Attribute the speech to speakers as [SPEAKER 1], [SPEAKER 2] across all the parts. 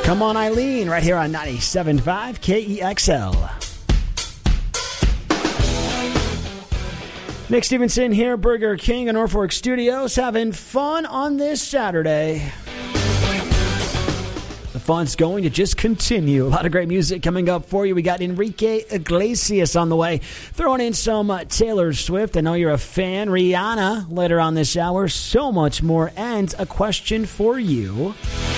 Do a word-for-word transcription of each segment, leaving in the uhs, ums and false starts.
[SPEAKER 1] Come On Eileen, right here on ninety-seven point five K E X L. Nick Stevenson here, Burger King in Norfolk Studios, having fun on this Saturday. The fun's going to just continue. A lot of great music coming up for you. We got Enrique Iglesias on the way. Throwing in some uh, Taylor Swift. I know you're a fan. Rihanna later on this hour. So much more. And a question for you.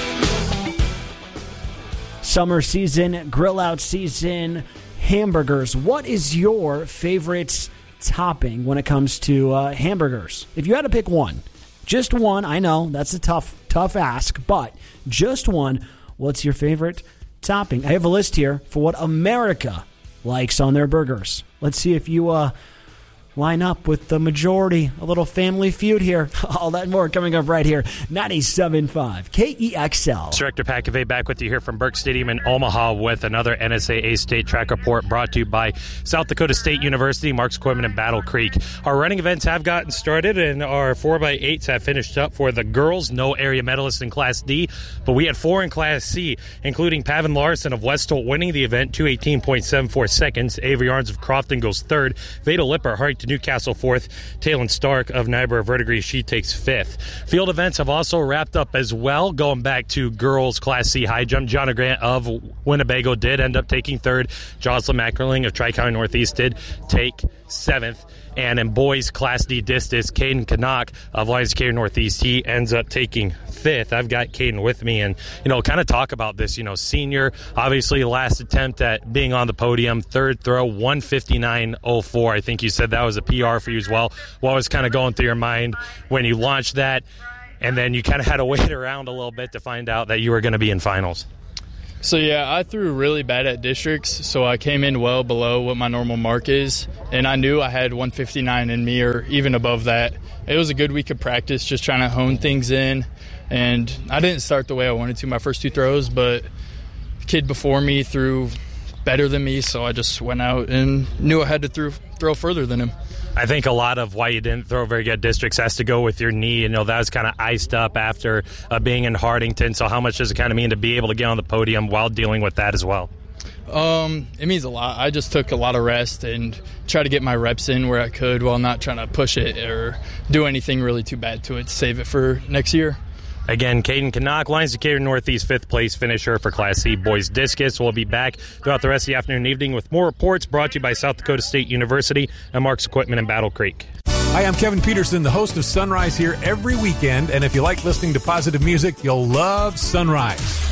[SPEAKER 1] Summer season, grill out season, hamburgers. What is your favorite topping when it comes to uh, hamburgers? If you had to pick one, just one, I know that's a tough, tough ask, but just one, what's your favorite topping? I have a list here for what America likes on their burgers. Let's see if you uh, line up with the majority. A little family feud here. All that and more coming up right here. ninety-seven point five K E X L.
[SPEAKER 2] Director Pat Cavey back with you here from Burke Stadium in Omaha with another N S A A State Track Report brought to you by South Dakota State University, Mark's Equipment in Battle Creek. Our running events have gotten started and our four by eights have finished up for the girls. No area medalists in Class D, but we had four in Class C, including Pavin Larson of West Holt winning the event, two eighteen point seven four seconds. Avery Arns of Crofton goes third. Veda Lipper, Harrington Newcastle fourth. Taylon Stark of Niobrara Verdigris, she takes fifth. Field events have also wrapped up as well. Going back to girls Class C high jump, Jonna Grant of Winnebago did end up taking third. Jocelyn Mackerling of Tri-County Northeast did take seventh. And in boys Class D distance, Caden Canuck of Lions Care Northeast, he ends up taking fifth. I've got Caden with me and, you know, kind of talk about this, you know, senior, obviously last attempt at being on the podium, third throw, one fifty-nine oh four. I think you said that was a P R for you as well. What was kind of going through your mind when you launched that? And then you kind of had to wait around a little bit to find out that you were going to be in finals.
[SPEAKER 3] So, yeah, I threw really bad at districts, so I came in well below what my normal mark is, and I knew I had one fifty-nine in me or even above that. It was a good week of practice, just trying to hone things in, and I didn't start the way I wanted to my first two throws, but the kid before me threw better than me, so I just went out and knew I had to throw, throw further than him.
[SPEAKER 2] I think a lot of why you didn't throw very good districts has to go with your knee. You know, that was kind of iced up after uh, being in Hartington. So how much does it kind of mean to be able to get on the podium while dealing with that as well?
[SPEAKER 3] Um, it means a lot. I just took a lot of rest and tried to get my reps in where I could while not trying to push it or do anything really too bad to it to save it for next year.
[SPEAKER 2] Again, Caden Canuck, Lions Decatur Northeast fifth place finisher for Class C boys discus. We'll be back throughout the rest of the afternoon and evening with more reports brought to you by South Dakota State University and Mark's Equipment in Battle Creek.
[SPEAKER 4] Hi, I'm Kevin Peterson, the host of Sunrise here every weekend. And if you like listening to positive music, you'll love Sunrise.